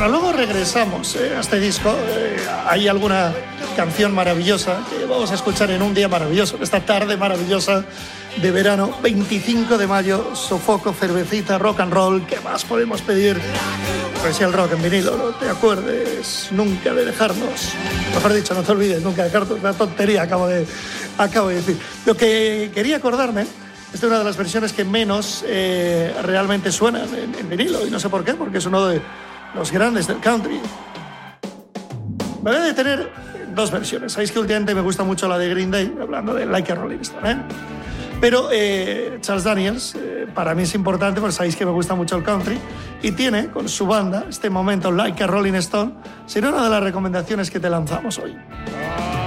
Bueno, luego regresamos a este disco. Hay alguna canción maravillosa que vamos a escuchar en un día maravilloso, esta tarde maravillosa de verano, 25 de mayo, sofoco, cervecita, rock and roll. ¿Qué más podemos pedir? Pues si el rock en vinilo, no te acuerdes nunca de dejarnos. Mejor dicho, no te olvides nunca de dejarnos. Una tontería acabo de decir. Lo que quería acordarme es de una de las versiones que menos realmente suenan en vinilo, y no sé por qué, porque es uno de los grandes del country. Me voy a detener en dos versiones. Sabéis que últimamente me gusta mucho la de Green Day, hablando de Like a Rolling Stone, ¿eh? Pero Charles Daniels, para mí es importante, porque sabéis que me gusta mucho el country, y tiene con su banda este momento Like a Rolling Stone, será una de las recomendaciones que te lanzamos hoy.